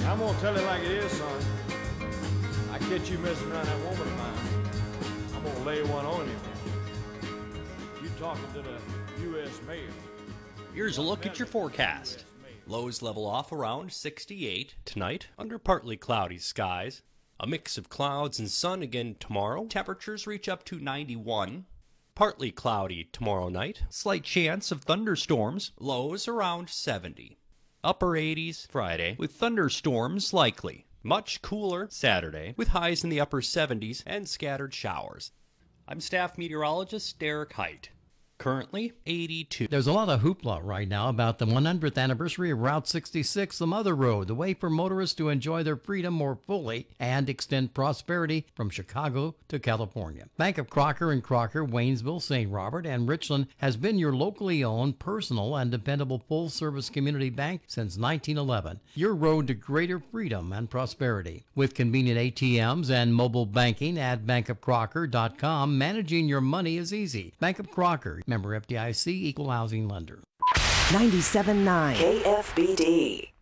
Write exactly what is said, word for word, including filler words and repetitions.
I'm gonna tell it like it is, son. I catch you messing around that woman of mine, I'm gonna lay one on you. You talking to the U S mayor. Here's a look at your forecast. Lows level off around sixty-eight tonight, under partly cloudy skies. A mix of clouds and sun again tomorrow. Temperatures reach up to ninety-one. Partly cloudy tomorrow night. Slight chance of thunderstorms. Lows around seventy. Upper eighties Friday, with thunderstorms likely. Much cooler Saturday, with highs in the upper seventies and scattered showers. I'm staff meteorologist Derek Height. Currently eighty-two. There's a lot of hoopla right now about the one hundredth anniversary of Route sixty-six, the Mother Road, the way for motorists to enjoy their freedom more fully and extend prosperity from Chicago to California. Bank of Crocker and Crocker, Waynesville, Saint Robert, and Richland has been your locally owned, personal, and dependable full-service community bank since nineteen eleven. Your road to greater freedom and prosperity. With convenient A T Ms and mobile banking at bank of crocker dot com, managing your money is easy. Bank of Crocker. Member F D I C, Equal Housing Lender. ninety-seven point nine K F B D.